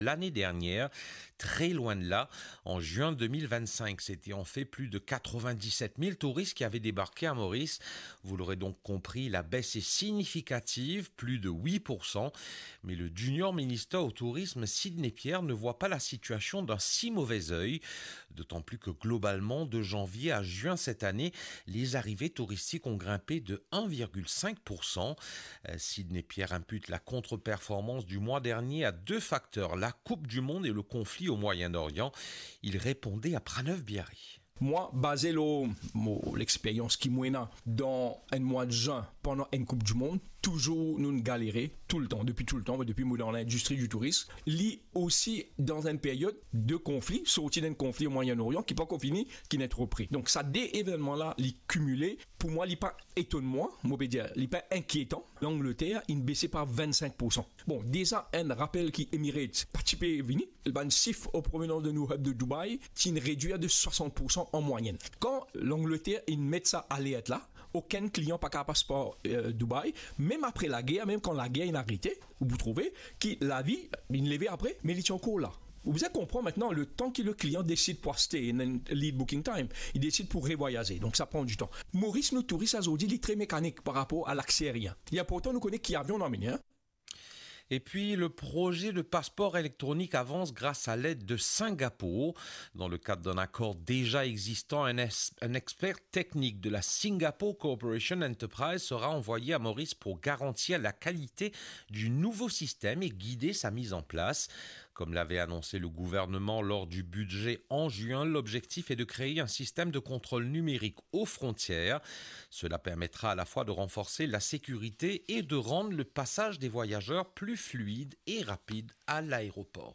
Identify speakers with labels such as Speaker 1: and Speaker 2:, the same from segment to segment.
Speaker 1: L'année dernière, très loin de là, en juin 2025, c'était en fait plus de 97 000 touristes qui avaient débarqué à Maurice. Vous l'aurez donc compris, la baisse est significative, plus de 8%. Mais le junior ministre au tourisme, Sidney Pierre, ne voit pas la situation d'un si mauvais œil. D'autant plus que globalement, de janvier à juin cette année, les arrivées touristiques ont grimpé de 1,5%. Sidney Pierre impute la contre-performance du mois dernier à deux facteurs, la Coupe du Monde et le conflit au Moyen-Orient. Il répondait à Pranav Biari.
Speaker 2: Moi, basé l'expérience qui m'a dans un mois de juin pendant une Coupe du Monde, toujours nous galérer tout le temps, depuis dans l'industrie du tourisme. Li aussi dans une période de conflit, sorti d'un conflit au Moyen-Orient qui n'est pas fini, qui n'est trop pris. Donc ça, des événements-là, les cumulés, pour moi, il n'est pas étonnement, il n'est pas inquiétant. L'Angleterre, il baissait par 25%. Bon, déjà, un rappel qui Emirates, participé vini, le chiffre au provenance de nous hub de Dubaï, qui réduit de 60% en moyenne. Quand l'Angleterre, il met ça à l'aide là, aucun client pas qu'à passeport Dubaï, même après la guerre, même quand la guerre est arrêtée, vous trouvez que la vie, il levait après, mais il est encore là. Vous avez compris maintenant le temps que le client décide pour acheter un lead booking time, il décide pour revoyager, donc ça prend du temps. Maurice, nos touristes aujourd'hui, il est très mécanique par rapport à l'accès aérien. Il y a pourtant, nous connaissons qui avions nommé, hein?
Speaker 1: Et puis, le projet de passeport électronique avance grâce à l'aide de Singapour. Dans le cadre d'un accord déjà existant, un expert technique de la Singapore Corporation Enterprise sera envoyé à Maurice pour garantir la qualité du nouveau système et guider sa mise en place. Comme l'avait annoncé le gouvernement lors du budget en juin, l'objectif est de créer un système de contrôle numérique aux frontières. Cela permettra à la fois de renforcer la sécurité et de rendre le passage des voyageurs plus fluide et rapide à l'aéroport.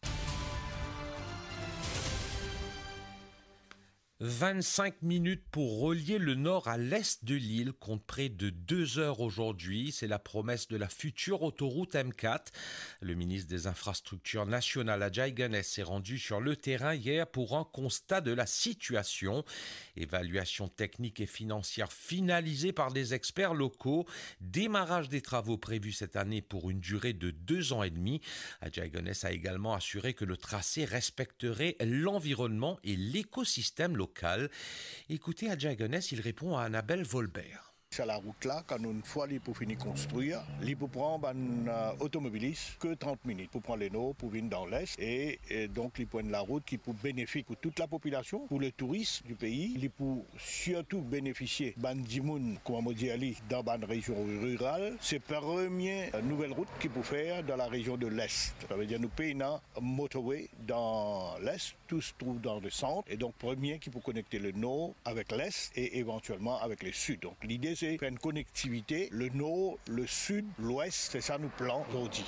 Speaker 1: 25 minutes pour relier le nord à l'est de l'île, compte près de 2 heures aujourd'hui. C'est la promesse de la future autoroute M4. Le ministre des Infrastructures nationales, Ajay Ganesh, s'est rendu sur le terrain hier pour un constat de la situation. Évaluation technique et financière finalisée par des experts locaux. Démarrage des travaux prévus cette année pour une durée de 2 ans et demi. Ajay Ganesh a également assuré que le tracé respecterait l'environnement et l'écosystème local. Écoutez Ajay Ganesh, il répond à Annabelle Volbert.
Speaker 3: Sur la route là, quand une fois il pour finir construire, il peut prendre un automobiliste que 30 minutes pour prendre les noms, pour venir dans l'Est et donc il prend la route qui peut bénéficier pour toute la population, pour le tourisme du pays, il peut surtout bénéficier bandimoun comme on dit dans la région rurale. C'est la première nouvelle route qu'il peut faire dans la région de l'Est. Ça veut dire nous payons un motorway dans l'Est, tout se trouve dans le centre et donc premier qui peut connecter le nord avec l'Est et éventuellement avec le sud. Donc l'idée c'est faire une connectivité, le nord, le sud, l'ouest, c'est ça nos plans aujourd'hui.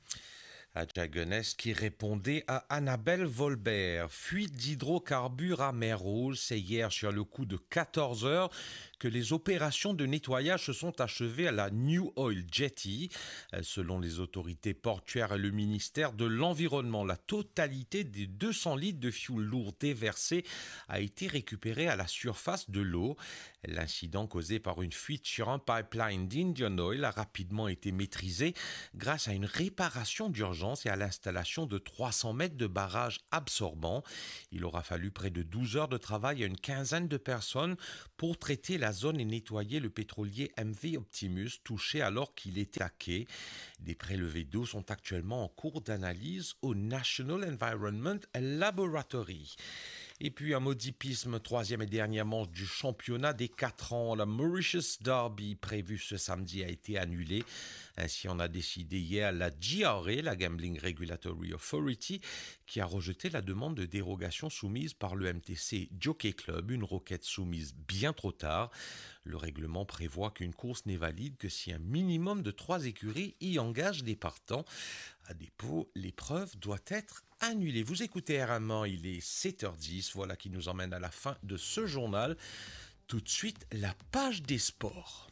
Speaker 1: Ajay Ganesh qui répondait à Annabelle Volbert. Fuite d'hydrocarbures à mer Rouge, c'est hier sur le coup de 14 heures que les opérations de nettoyage se sont achevées à la New Oil Jetty. Selon les autorités portuaires et le ministère de l'Environnement, la totalité des 200 litres de fioul lourd déversés a été récupérée à la surface de l'eau. L'incident causé par une fuite sur un pipeline d'Indian Oil a rapidement été maîtrisé grâce à une réparation d'urgence et à l'installation de 300 mètres de barrage absorbant. Il aura fallu près de 12 heures de travail à une quinzaine de personnes pour traiter la zone et nettoyer le pétrolier MV Optimus touché alors qu'il était hacké. Des prélevés d'eau sont actuellement en cours d'analyse au National Environment Laboratory. Et puis un modipisme, troisième et dernière manche du championnat des 4 ans. La Mauritius Derby prévue ce samedi a été annulée. Ainsi en a décidé hier la GRA, la Gambling Regulatory Authority, qui a rejeté la demande de dérogation soumise par le MTC Jockey Club, une requête soumise bien trop tard. Le règlement prévoit qu'une course n'est valide que si un minimum de 3 écuries y engagent des partants. À défaut, l'épreuve doit être annulée. Vous écoutez RMA, il est 7h10, voilà qui nous emmène à la fin de ce journal. Tout de suite, la page des sports.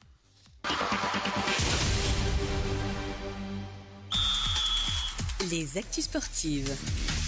Speaker 4: Les actus sportives.